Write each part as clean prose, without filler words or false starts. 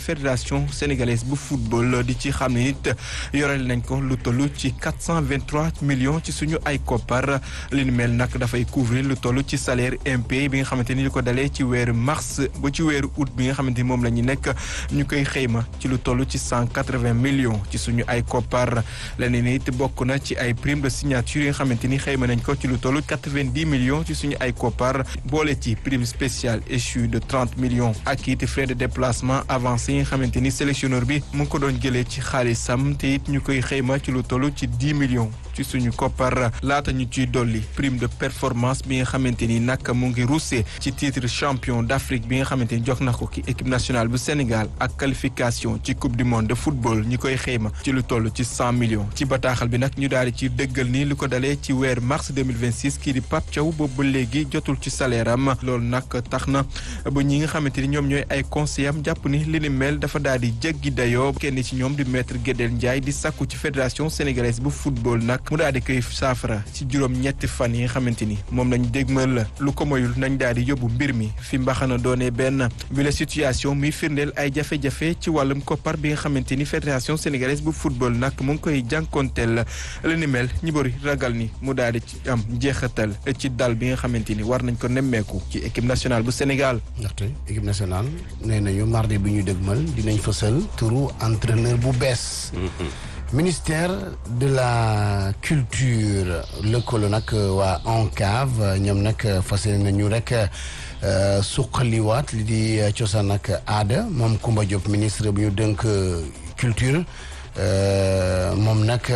fédération sénégalaise bu football di ci xam ne nit yoreel nañ ko lu toll ci 423 millions ci suñu ay koppar li ni mel nag dafay couvrir lu toll ci salaire impayé bi nga xamante ni li ko dalee ci weeru mars ba ci weeru août bi nga xamante ni moom la ñu nekk ñu koy xëyma ci lu toll ci 180 millions ci suñu ay koppar leneen it bokk na ci ay prime de signature yi nga xamante ni xëyma nañ ko ci lu toll 90 millions ci suñu ay koppar boole ci prime spéciale échu de 30 millions ak it frais de déplacement avancé yi nga xamante ni sélectionneur bi mu ngi ko doon jëlee ci xaalisam te it ñu koy xëyma ci lu toll ci 10 millions ci suñu koppar laata ñu ciy dolli prime de performance bi nga xamante ni nag mu ngi ruusee ci titre champion d'Afrique bi nga xamante ni jox na ko ki équipe nationale bu Sénégal ak qualification ci coupe du monde de football ñi koy xëyma ci lu toll ci 100 millions ci bataaxal bi nag ñu daal di ci dëggal ni lu ko dalee ci weer mars 2026 kii di Pape Thiaw boobu ba léegi jotul ci salaire am loolu nag tax na ba ñi nga xamante ni ñoom ñooy ay conseillers am jàpp ni li ni mel dafa daal di jéggi dayoo kenn ci ñoom di maître Guédel Ndiaye di sàkku ci fédération sénégalaise bu football nag mu daal di koy saafara ci juróom ñetti fan yi nga xamante ni moom lañ dégmal lu ko moyul nañ daal di yóbbu mbir mi fi mbaxana doonee benn bi la situation muy firndeel ay jafe-jafe ci wàllum koppar bi nga xamante ni fédération sénégalaise bu football nag mu ngi koy jànkonteel la ni mel ñi bëri ragal ni mu daal di ci am njeexital ci dal bi nga xamante ni war nañ ko nemmeeku ci équipe nationale bu Sénégal. ndaxte équipe nationale nee nañu mardi bi ñu dégmal dinañ fësal turu entraîneur bu bees. ministère de la culture lëkkaloo nag waa ONCAV ñoom nag fas yéene nañu rek suqaliwaat li di cosaan ak aada moom Coumba Diop ministre bu ñu dënk culture moom nag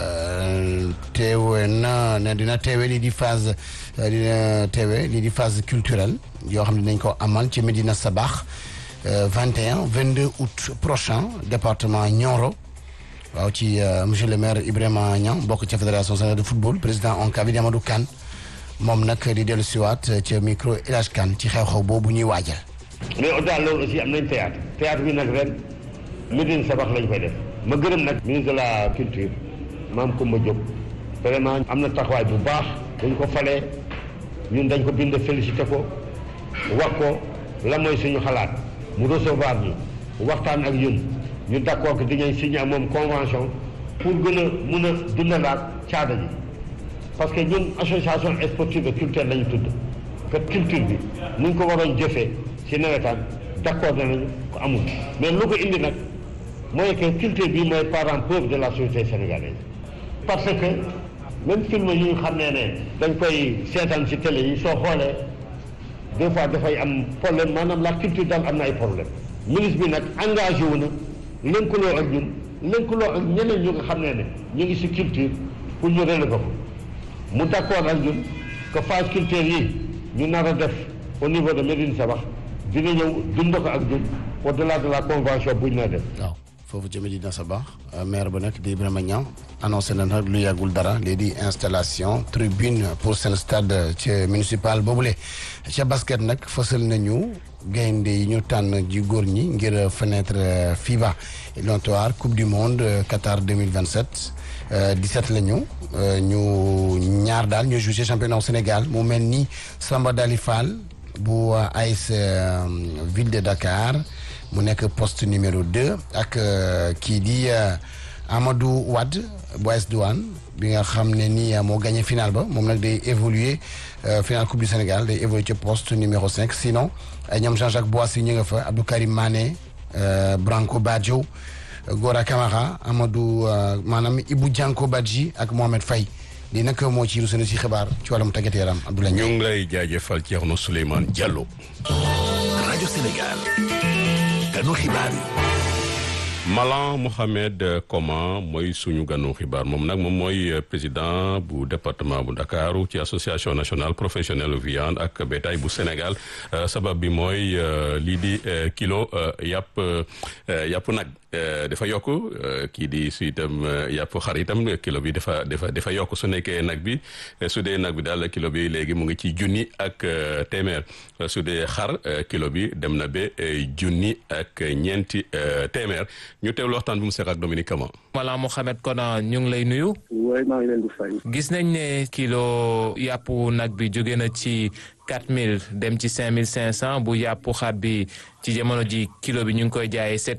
teewe na ne dina teewe lii di phase culturelle yoo xam ne dinañ ko amal ci Médina Sabakh 21-22 août prochain département Nioro. waaw ci monsieur le maire Ibrahima Niang bokk ca fédération sénégalaise de football président ONCAV di Amadou Kane moom nag di dellu siwaat ca micro El Hadj Kane ci xew-xew boobu ñuy waajal. mais au-delà loolu aussi am nañ théâtre bi nag ren Médina Sabakh lañ koy def ma gërëm nag ministre de la culture maam Coumba Diop vraiment am na taxawaay bu baax dañ ko falee ñun dañ ko bind félicité ko wax ko la mooy suñu xalaat mu recevoir ñu waxtaan ak ñun ñu d'accord que dinañ signé ak moom convention pour gën a mun a dundalaat caada ji parce que ñun association sportive et culturelle lañu tudd que culture bi ni ñu ko waroon jëfee ci nawetaan d'accord nañu ko amul mais lu ko indi nag mooy que culture bi mooy parent pauvre de la société sénégalaise parce que même film yi nga xam ne dañ koy seetaan ci télé yi soo xoolee des fois dafay am problème maanaam la culture daal am na ay problème ministre bi nag engagé wu na lëkkaloo ak ñun lëkkaloo ak ñeneen ñu nga xam ne ñu ngi ci culture pour ñu relever ko mu d'accord ak ñun que phase culture yi ñu nar a def au niveau de Médina Sabakh dina ñëw dund ko ak ñun au-delà de la convention bu ñu na def. waaw foofu ci Médina Sabakh maire ba nag di Ibrahima Niang annoncé na nag lu yàggul dara lii di installation tribune pour seen stade ci municipal boobule ca basket nag fësal nañu. gaynde yi ñu tànn ji góor ñi ngir fenêtre FIBA éliminatoire coupe du monde Qatar 2027 17 la ñu ñaar daal ñoo joué championnat au Sénégal mu mel ni Samba Dali Fall bu AS Ville de Dakar mu nekk poste numéro 2 ak kii di Amadou Wade bu AS Douane bi nga xam ne ni moo gagné final ba moom nag day évoluer final coupe du Sénégal day évoluer ci poste numéro 5 sinon ñoom Jean-Jacques Boissy ñu nga fa Abdou Karim Mané Branco Badjo Gora Camara Amadou maanaam Ibou Dianko Badji ak Mohamed Faye lii nag moo ci rusana si xibaar ci wàllum tàggat yaram Abdoulaye. ñu ngi lay jaajëfal Thierno Souleymane Diallo. rajo Sénégal. ganu xibaar yi. Malang Mohamed Koma mooy suñu ganu xibaar moom nag moom mooy président bu département bu Ndakaaru ci association nationale professionnelle viande ak bétail bu Sénégal sabab bi mooy lii di kilo yàpp nag dafa yokk kii di su itam yàpp xar itam kilo bi dafa yokk su nekkee nag bi su dee nag bi daal kilo bi léegi mu ngi ci junni ak téeméer su dee xar kilo bi dem na ba junni ak ñeenti téeméer ñu teewlu waxtaan bu mu seq ak Dominique Kama. Malang Mohamed Kona ñu ngi lay nuyu. oui maa ngi leen di fay. gis nañ ne kilo yàpp nag bi jóge na ci 4000 dem ci 5500 bu yàpp xar bi ci jamono ji kilo bi ñu ngi koy jaayee